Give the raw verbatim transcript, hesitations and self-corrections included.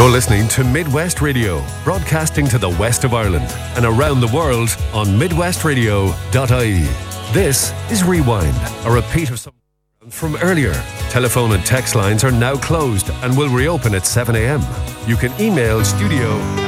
You're listening to Midwest Radio, broadcasting to the west of Ireland and around the world on midwest radio dot I E. This is Rewind, a repeat of some from earlier. Telephone and text lines are now closed and will reopen at seven a.m. You can email studio